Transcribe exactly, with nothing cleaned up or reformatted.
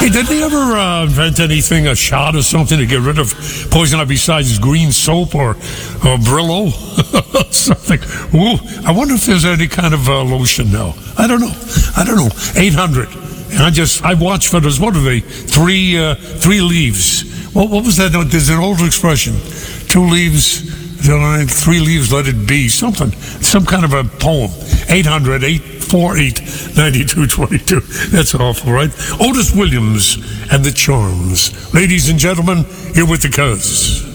Hey, did they ever uh, invent anything, a shot or something to get rid of poison ivy besides green soap or, or Brillo? Something. Ooh, I wonder if there's any kind of uh, lotion now. I don't know. I don't know. eight hundred. And I just, I watched for those, what are they? Three, uh, three leaves. What, what was that? There's an old expression. Two leaves, three leaves, let it be. Something. Some kind of a poem. eight hundred, eight four eight, nine two two two. That's awful, right? Otis Williams and the Charms. Ladies and gentlemen, here with the Cuz.